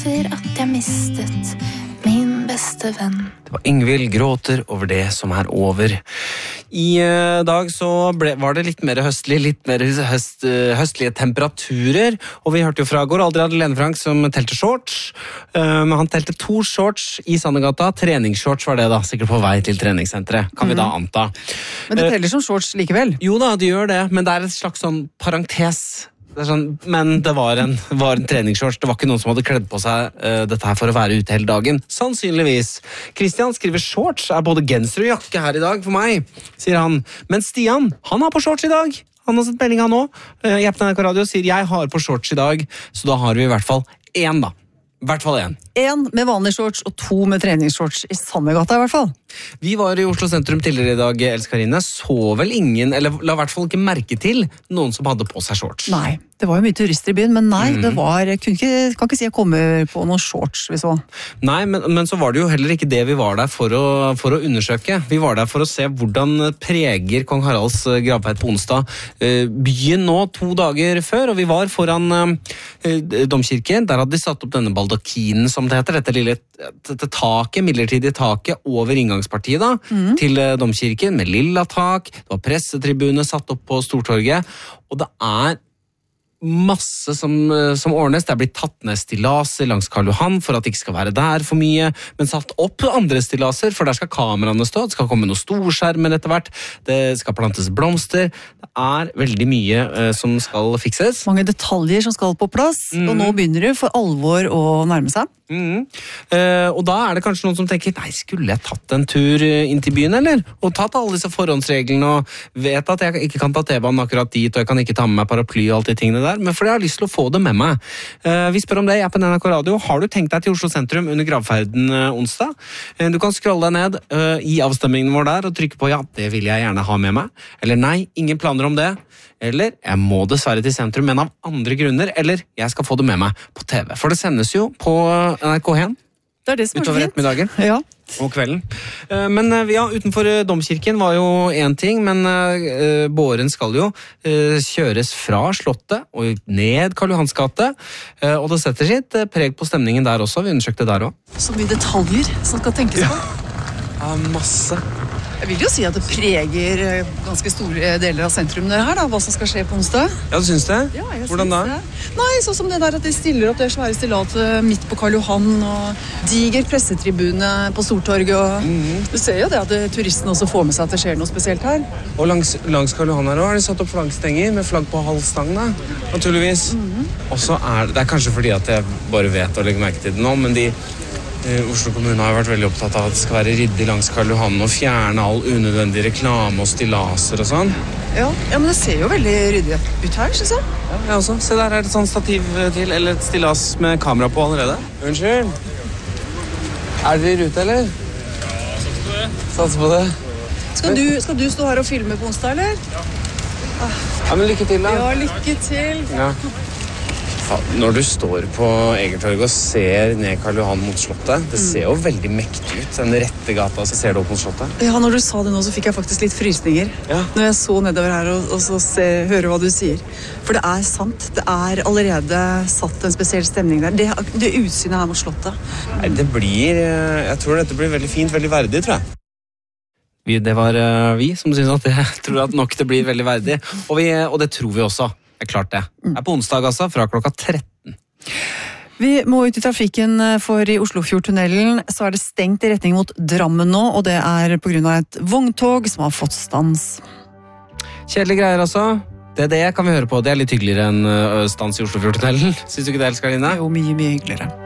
etter at jeg mistet min beste venn. Det var Ingvild gråter over det som over. I dag så var det litt mer høstlig, litt mer høstlige temperaturer, og vi hørte jo fra går aldri Lene Frank som telte shorts, men han telte 2 shorts i Sandegata, treningsshorts var det da, sikkert på vei til treningssenteret, kan vi da anta. Men det teller som shorts likevel? Jo da, det gjør det, men det et slags sånn parentes. Det sånn, men det var en treningsshorts. Det var ikke noen som hadde kledd på seg dette her for å være ute hele dagen. Sannsynligvis. Christian skriver shorts både genser og jakke her i dag for meg, sier han. Men Stian, han har på shorts i dag. Han har sett melding han også. Jeg på NRK Radio sier jeg har på shorts i dag, så da har vi i hvert fall 1 da. I hvert fall 1. 1 med vanlig shorts og 2 med treningsshorts i Sandegata i hvert fall. Vi var i Oslo sentrum tidligere i dag, Else Karine. Så vel ingen, eller la i hvert fall ikke merke til noen som hadde på seg shorts. Nei, det var jo mye turister i byen, men nei, det var, kan ikke si jeg kommer på noen shorts vi så. Nei, men så var det jo heller ikke det vi var der for å undersøke. Vi var der for å se hvordan preger Kong Haralds gravferd på onsdag byen nå 2 dager før, og vi var foran domkirken. Der hadde de satt opp denne baldakinen, som det heter, dette taket, midlertidige taket over inngangspartiet da, til domkirken, med lilla tak, det var pressetribune satt opp på Stortorget, og det masse som ordnes. Det blitt tatt ned stillaser langs Karl Johan for at det ikke skal være der for mye, men satt opp andre stillaser, for der skal kameraene stå, det skal komme noen storskjermer etter hvert, det skal plantes blomster, det veldig mye som skal fikses. Mange detaljer som skal på plass, og nå begynner det for alvor å nærme seg. Og da det kanskje noen som tenker, nei, skulle jeg tatt en tur inn til byen, eller? Og tatt alle disse forhåndsreglene, og vet at jeg ikke kan ta T-banen akkurat dit, og jeg kan ikke ta med meg paraply og alt de tingene der, men fordi jeg har lyst til å få det med meg. Vi spør om det i appen NRK Radio. Har du tenkt deg til Oslo sentrum under gravferden onsdag? Du kan scrolle deg ned i avstemmingen vår der, og trykke på ja, det vil jeg gjerne ha med meg. Eller nei, ingen planer om det. Eller jeg må dessverre til sentrum, men av andre grunner. Eller jeg skal få det med meg på TV. For det sendes jo på NRK1. Det det som utover ettermiddagen og kvelden. Men ja, utenfor domkirken var jo en ting, men båren skal jo kjøres fra Slottet og ned Karl Johans gate, og det setter sitt preg på stemningen der også. Vi undersøkte der også. Så mye detaljer som skal tenkes på. Ja, masse. Jeg vil jo si at det preger ganske store deler av sentrum det her, da, hva som skal skje på onsdag. Ja, du synes det? Ja, jeg Hvordan synes da? Det. Nei, sånn som det der at de stiller opp det svære stillatet midt på Karl Johan, og diger pressetribune på Stortorget, og du ser jo det at turistene også får med seg at det skjer noe spesielt her. Og langs Karl Johan her også har de satt opp flaggstenger med flagg på halv stang da, naturligvis. Og så det kanskje fordi at jeg bare vet å legge merke til det nå, men Oslo kommune har vært veldig opptatt av at det skal være ryddig langs Karl Johan og fjerne all unødvendig reklame og stillaser og sånn. Ja, men det ser jo veldig ryddig ut her, synes jeg. Ja, jeg også. Se, der et sånt stativ til, eller et stillas med kamera på allerede. Unnskyld. Dere i rute, eller? Ja, satser på det. Skal du stå her og filme på onsdag, eller? Ja, men lykke til da. Ja, lykke til. Ja. Når du står på Egertorget og ser ned Karl Johan mot Slottet, det ser jo veldig mektig ut, den rette gata, så ser du opp mot Slottet. Ja, når du sa det nå, så fikk jeg faktisk litt frysninger. Ja. Når jeg så nedover her og så hører hva du sier. For det sant, det allerede satt en spesiell stemning der. Det utsynet her mot Slottet. Nei, jeg tror dette blir veldig fint, veldig verdig, tror jeg. Det var vi som synes at jeg tror at nok det blir veldig verdig, og det tror vi også. Klart det. På onsdag altså, fra klokka 13. Vi må ut i trafikken, for i Oslofjordtunnelen så det stengt i retning mot Drammen nå, og det på grunn av et vogntog som har fått stans. Kjedelige greier altså. Det kan vi høre på. Det litt hyggeligere enn stans i Oslofjordtunnelen. Synes du ikke det, Else Karine? Jo, mye hyggeligere.